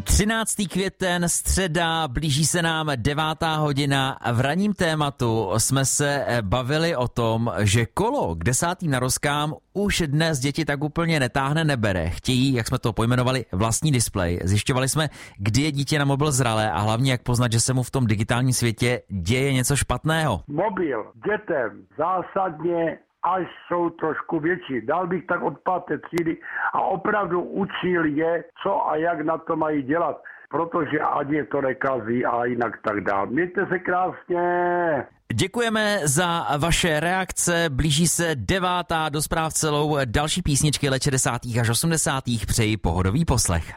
13. květen, středa, blíží se nám 9. hodina. V ranním tématu jsme se bavili o tom, že kolo k 10. narozkám už dnes děti tak úplně netáhne, nebere. Chtějí, jak jsme to pojmenovali, vlastní displej. Zjišťovali jsme, kdy je dítě na mobil zralé a hlavně jak poznat, že se mu v tom digitálním světě děje něco špatného. Mobil dětem zásadně, až jsou trošku větší. Dal bych tak od 5. třídy a opravdu učil je, co a jak na to mají dělat, protože ať je to nekazí a jinak tak dál. Mějte se krásně. Děkujeme za vaše reakce, blíží se 9. do zpráv celou další písničky let 60. až 80. Přeji pohodový poslech.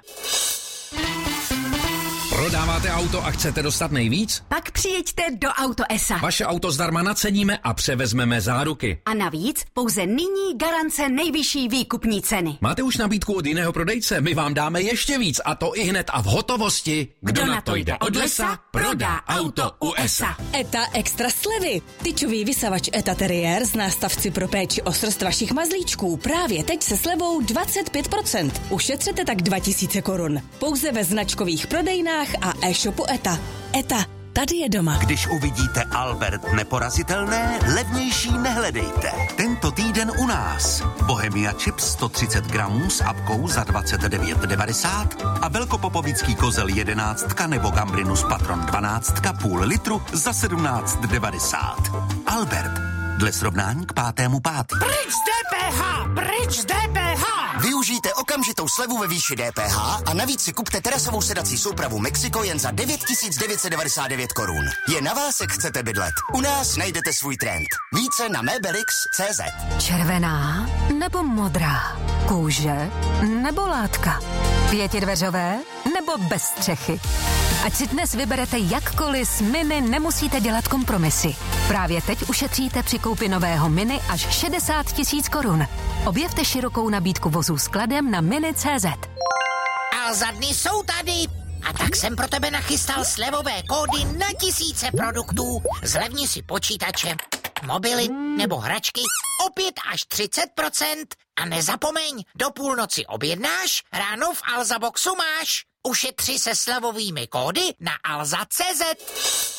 Prodáváte auto a chcete dostat nejvíc? Pak přijeďte do Auto S.A. Vaše auto zdarma naceníme a převezmeme záruky. A navíc pouze nyní garance nejvyšší výkupní ceny. Máte už nabídku od jiného prodejce? My vám dáme ještě víc a to i hned a v hotovosti. Kdo na to jde od lesa, prodá auto u S.A. ETA extra slevy. Tyčový vysavač ETA Terrier z nástavci pro péči o srst vašich mazlíčků právě teď se slevou 25%. Ušetřete tak 2000 korun. Pouze ve značkových prodejnách a e-shopu ETA. ETA, tady je doma. Když uvidíte Albert neporazitelné, levnější nehledejte. Tento týden u nás. Bohemia Chips 130 gramů s apkou za 29,90 a velkopopovický kozel 11 nebo Gambrinus Patron 12 půl litru za 17,90. Albert, dle srovnání k 5.5. Pryč z DPH! Pryč z DPH! Využijte okamžitou slevu ve výši DPH a navíc si kupte terasovou sedací soupravu Mexico jen za 9999 korun. Je na vás, jak chcete bydlet. U nás najdete svůj trend. Více na Mebelix.cz. Červená nebo modrá? Kůže nebo látka? Pětidveřové nebo bez střechy? Ať si dnes vyberete jakkoliv, s Mini nemusíte dělat kompromisy. Právě teď ušetříte při koupi nového Mini až 60 000 korun. Objevte širokou nabídku vozů skladem na Mini.cz. Alza dny jsou tady. A tak jsem pro tebe nachystal slevové kódy na tisíce produktů. Zlevni si počítače, mobily nebo hračky o 5 až 30%. A nezapomeň, do půlnoci objednáš, ráno v Alza Boxu máš. Ušetři se slevovými kódy na alza.cz.